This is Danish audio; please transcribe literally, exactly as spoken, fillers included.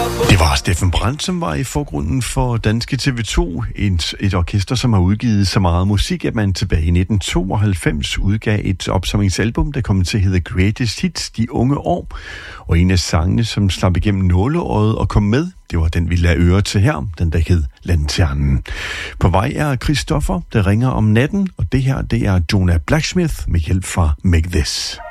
Det var Steffen Brandt, som var i forgrunden for Danske T V to, et, et orkester, som har udgivet så meget musik, at man tilbage i nitten tooghalvfems udgav et opsamlingsalbum, der kom til at hedde Greatest Hits, De Unge År. Og en af sangene, som slap igennem nåleøjet og kom med, det var den, vi lagde øre til her, den der hed Lanternen. På vej er Christoffer, der ringer om natten, og det her, det er Jonah Blacksmith med hjælp fra Make This.